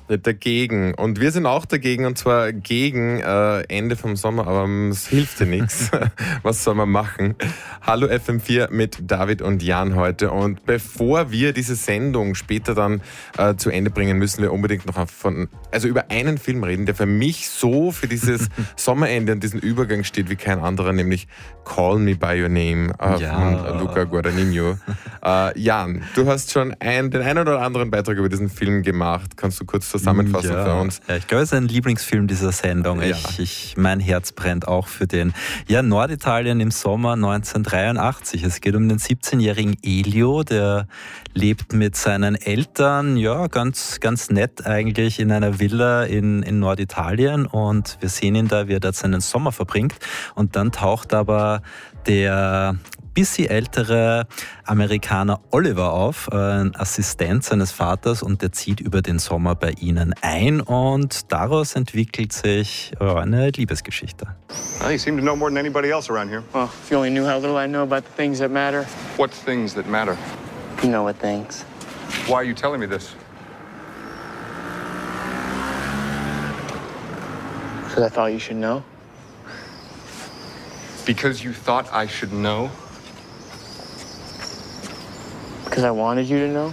dagegen. Und wir sind auch dagegen, und zwar gegen Ende vom Sommer, aber es hilft dir nichts. Was soll man machen? Hallo FM4 mit David und Jan heute. Und bevor wir diese Sendung später dann zu Ende bringen, müssen wir unbedingt noch über einen Film reden, der für mich so für dieses Sommerende und diesen Übergang steht wie kein anderer, nämlich Call Me By Your Name von Luca Guadagnino. Jan, du hast schon den einen oder anderen Beitrag über diesen Film gemacht. Kannst du kurz zusammenfassen für uns? Ja, ich glaube, es ist ein Lieblingsfilm dieser Sendung. Ja. Mein Herz brennt auch für den. Ja, Norditalien im Sommer 1983. Es geht um den 17-jährigen Elio, der lebt mit seinen Eltern, ja, ganz, ganz nett eigentlich in einer Villa in Norditalien, und wir sehen ihn da, wie er dort seinen Sommer verbringt, und dann taucht aber der bisschen ältere Amerikaner Oliver auf, ein Assistent seines Vaters, und der zieht über den Sommer bei ihnen ein, und daraus entwickelt sich eine Liebesgeschichte. Well, you seem to know more than anybody else around here. Well, if you only knew how little I know about the things that matter. What things that matter? You know what things. Why are you telling me this? Because I thought you should know. Because you thought I should know? Because I wanted you to know.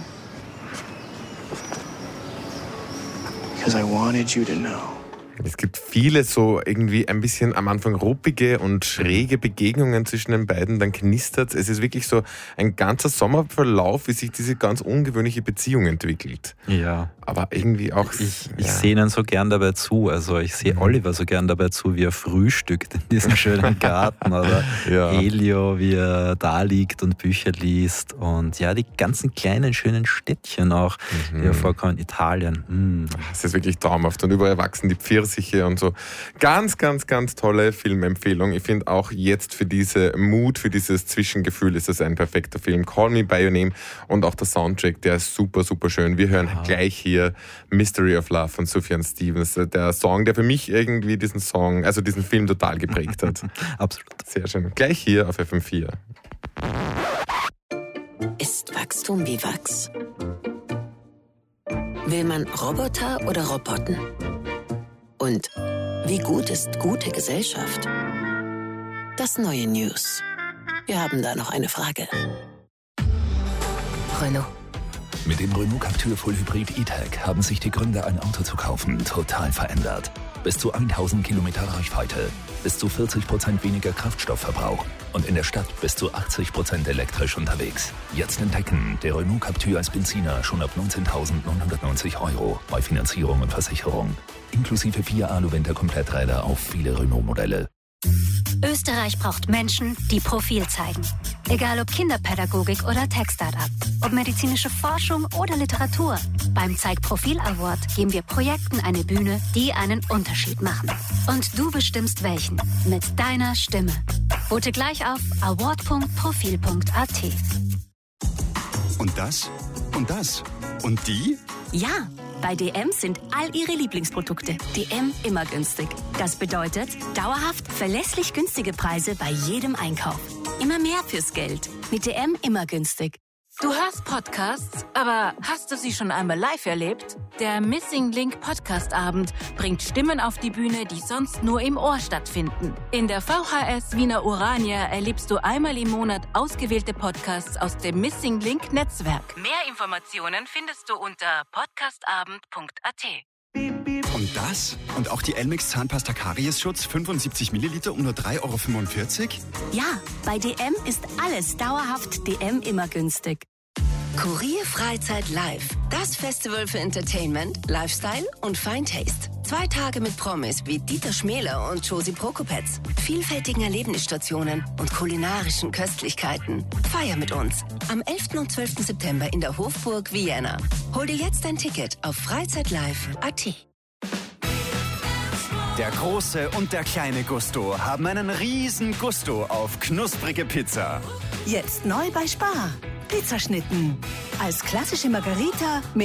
Because I wanted you to know. Es gibt viele so irgendwie ein bisschen am Anfang ruppige und schräge Begegnungen zwischen den beiden, dann knistert es. Es ist wirklich so ein ganzer Sommerverlauf, wie sich diese ganz ungewöhnliche Beziehung entwickelt. Ja. Aber irgendwie auch... Ich sehe ihnen so gern dabei zu. Also ich sehe Oliver so gern dabei zu, wie er frühstückt in diesem schönen Garten. Oder Elio, wie er da liegt und Bücher liest. Und ja, die ganzen kleinen, schönen Städtchen auch, die vorkommen in Italien. Es ist wirklich traumhaft. Und überall wachsen die Pfirsiche und so. Ganz, ganz, ganz tolle Filmempfehlung. Ich finde auch jetzt für diese Mut, für dieses Zwischengefühl ist es ein perfekter Film. Call Me By Your Name, und auch der Soundtrack, der ist super, super schön. Wir hören gleich hier Mystery of Love von Sufjan Stevens. Der Song, der für mich irgendwie diesen Film total geprägt hat. Absolut. Sehr schön. Gleich hier auf FM4. Ist Wachstum wie Wachs? Will man Roboter oder Roboten? Und wie gut ist gute Gesellschaft? Das neue News. Wir haben da noch eine Frage. Renault. Mit dem Renault Captur Full Hybrid E-Tech haben sich die Gründe, ein Auto zu kaufen, total verändert. Bis zu 1000 Kilometer Reichweite, bis zu 40% weniger Kraftstoffverbrauch und in der Stadt bis zu 80% elektrisch unterwegs. Jetzt entdecken, der Renault Captur als Benziner schon ab 19.990 € bei Finanzierung und Versicherung. Inklusive 4 Alu-Winter-Kompletträder auf viele Renault-Modelle. Österreich braucht Menschen, die Profil zeigen. Egal ob Kinderpädagogik oder Tech-Startup, ob medizinische Forschung oder Literatur. Beim Zeig Profil Award geben wir Projekten eine Bühne, die einen Unterschied machen. Und du bestimmst welchen. Mit deiner Stimme. Vote gleich auf award.profil.at. Und das? Und das? Und die? Ja, bei DM sind all ihre Lieblingsprodukte. DM immer günstig. Das bedeutet dauerhaft verlässlich günstige Preise bei jedem Einkauf. Immer mehr fürs Geld. Mit DM immer günstig. Du hörst Podcasts, aber hast du sie schon einmal live erlebt? Der Missing Link Podcast Abend bringt Stimmen auf die Bühne, die sonst nur im Ohr stattfinden. In der VHS Wiener Urania erlebst du einmal im Monat ausgewählte Podcasts aus dem Missing Link Netzwerk. Mehr Informationen findest du unter podcastabend.at. Und das? Und auch die Elmex Zahnpasta Kariesschutz 75 Milliliter um nur 3,45 €? Ja, bei DM ist alles dauerhaft DM immer günstig. Kurier Freizeit Live. Das Festival für Entertainment, Lifestyle und Fine Taste. 2 Tage mit Promis wie Dieter Schmäler und Josie Prokopetz. Vielfältigen Erlebnisstationen und kulinarischen Köstlichkeiten. Feier mit uns. Am 11. und 12. September in der Hofburg Vienna. Hol dir jetzt ein Ticket auf freizeitlive.at. Der große und der kleine Gusto haben einen riesen Gusto auf knusprige Pizza. Jetzt neu bei Spar. Pizzaschnitten. Als klassische Margarita mit